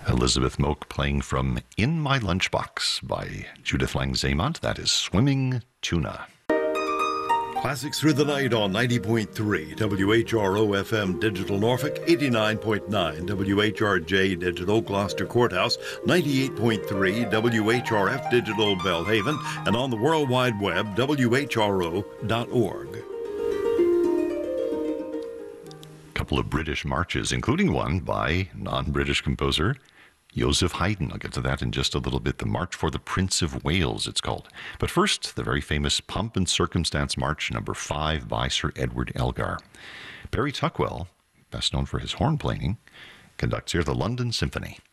Elizabeth Moak playing from In My Lunchbox by Judith Lang-Zaymont. That is Swimming Tuna. Classics through the night on 90.3 WHRO FM Digital Norfolk, 89.9 WHRJ Digital Gloucester Courthouse, 98.3 WHRF Digital Belhaven, and on the World Wide Web, WHRO.org. A couple of British marches, including one by non-British composer Joseph Haydn. I'll get to that in just a little bit. The March for the Prince of Wales, it's called. But first, the very famous Pomp and Circumstance March, number 5 by Sir Edward Elgar. Barry Tuckwell, best known for his horn playing, conducts here the London Symphony.